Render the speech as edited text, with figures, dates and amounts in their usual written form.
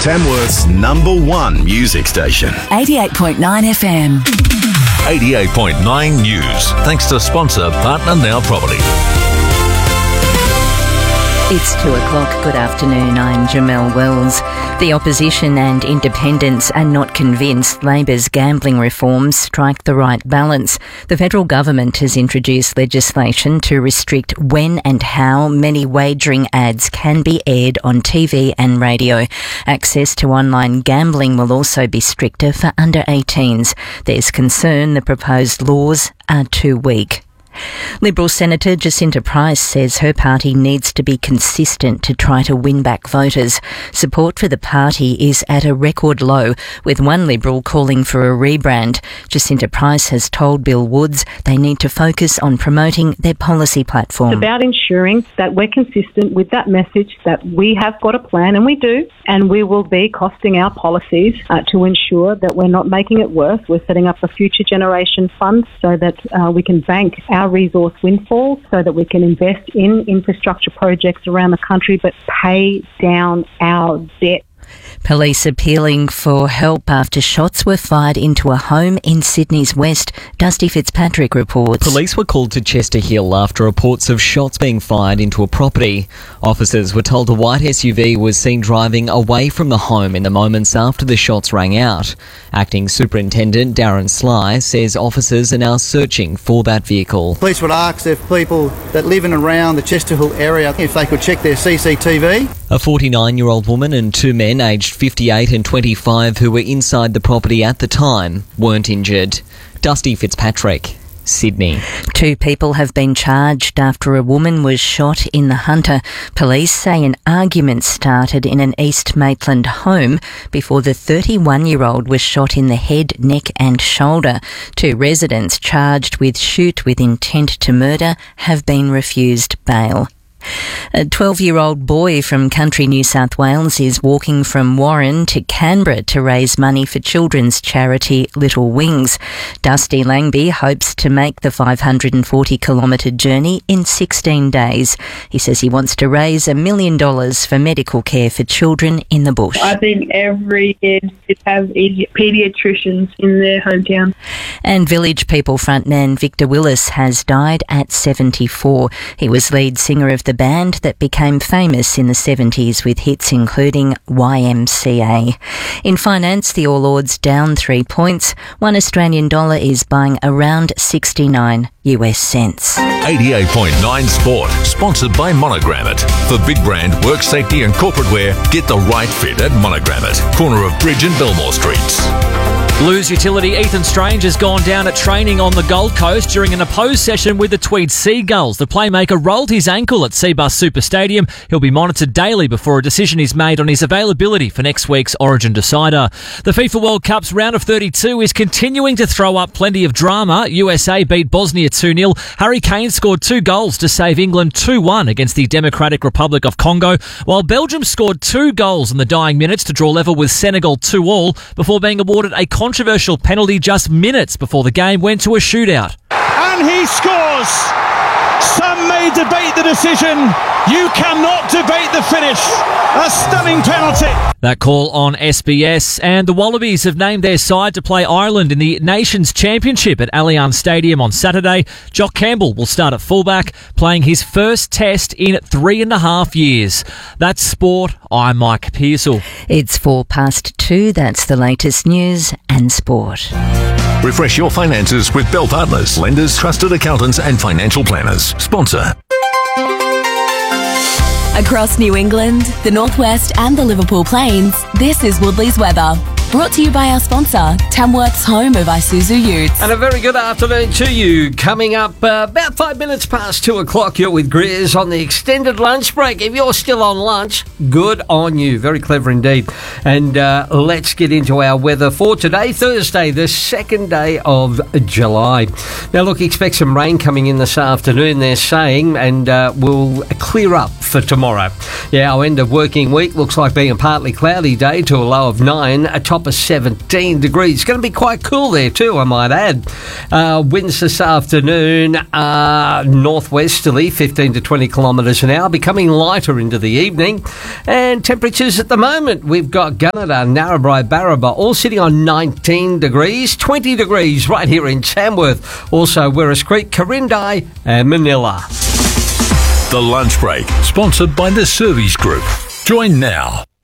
Tamworth's #1 music station. 88.9 FM. 88.9 News. Thanks to sponsor Partner Now Property. It's 2 o'clock. Good afternoon. I'm Jamelle Wells. The opposition and independents are not convinced Labor's gambling reforms strike the right balance. The federal government has introduced legislation to restrict when and how many wagering ads can be aired on TV and radio. Access to online gambling will also be stricter for under 18s. There's concern the proposed laws are too weak. Liberal Senator Jacinta Price says her party needs to be consistent to try to win back voters. Support for the party is at a record low, with one Liberal calling for a rebrand. Jacinta Price has told Bill Woods they need to focus on promoting their policy platform. It's about ensuring that we're consistent with that message that we have got a plan, and we do, and we will be costing our policies to ensure that we're not making it worse. We're setting up a future generation fund so that we can bank our resource windfalls so that we can invest in infrastructure projects around the country but pay down our debt. Police appealing for help after shots were fired into a home in Sydney's west. Dusty Fitzpatrick reports. Police were called to Chester Hill after reports of shots being fired into a property. Officers were told a white SUV was seen driving away from the home in the moments after the shots rang out. Acting Superintendent Darren Sly says officers are now searching for that vehicle. Police would ask if people that live in and around the Chester Hill area if they could check their CCTV. A 49-year-old woman and two men aged 58 and 25 who were inside the property at the time weren't injured. Dusty Fitzpatrick, Sydney. 2 people have been charged after a woman was shot in the Hunter. Police say an argument started in an East Maitland home before the 31-year-old was shot in the head, neck and shoulder. 2 residents charged with shoot with intent to murder have been refused bail. A 12-year-old boy from country New South Wales is walking from Warren to Canberra to raise money for children's charity Little Wings. Dusty Langby hopes to make the 540-kilometre journey in 16 days. He says he wants to raise $1 million for medical care for children in the bush. I think every kid should have paediatricians in their hometown. And Village People frontman Victor Willis has died at 74. He was lead singer of the band that became famous in the 70s with hits including YMCA. In finance, the All Ords down 3 points. $1 is buying around 69 US cents. 88.9 Sport, sponsored by Monogrammet. For big brand, work safety and corporate wear, get the right fit at Monogrammet, corner of Bridge and Belmore Streets. Blues utility Ethan Strange has gone down at training on the Gold Coast during an opposed session with the Tweed Seagulls. The playmaker rolled his ankle at Seabus Super Stadium. He'll be monitored daily before a decision is made on his availability for next week's Origin decider. The FIFA World Cup's round of 32 is continuing to throw up plenty of drama. USA beat Bosnia 2-0. Harry Kane scored 2 goals to save England 2-1 against the Democratic Republic of Congo, while Belgium scored 2 goals in the dying minutes to draw level with Senegal 2-2 before being awarded a controversial penalty just minutes before the game went to a shootout. And he scores! Some may debate the decision. You cannot debate the finish. A stunning penalty. That call on SBS, and the Wallabies have named their side to play Ireland in the Nations Championship at Allianz Stadium on Saturday. Jock Campbell will start at fullback, playing his first test in 3.5 years. That's sport. I'm Mike Pearsall. It's 2:04. That's the latest news and sport. Refresh your finances with Bell Partners, lenders, trusted accountants and financial planners. Sponsor. Across New England, the Northwest and the Liverpool Plains, this is Woodley's weather. Brought to you by our sponsor, Tamworth's home of Isuzu Utes. And a very good afternoon to you. Coming up about 5 minutes past 2 o'clock, you're with Greers on the extended lunch break. If you're still on lunch, good on you. Very clever indeed. And let's get into our weather for today, Thursday, the 2nd day of July. Now, look, expect some rain coming in this afternoon, they're saying, and we'll clear up for tomorrow. Yeah, our end of working week looks like being a partly cloudy day to a low of 9. A top top of 17 degrees. It's going to be quite cool there too, I might add. Winds this afternoon, northwesterly, 15 to 20 kilometres an hour, becoming lighter into the evening. And temperatures at the moment, we've got Gunnedah, Narrabri, Barraba, all sitting on 19 degrees, 20 degrees right here in Tamworth. Also, Werris Creek, Corindai and Manila. The Lunch Break, sponsored by the Service Group. Join now.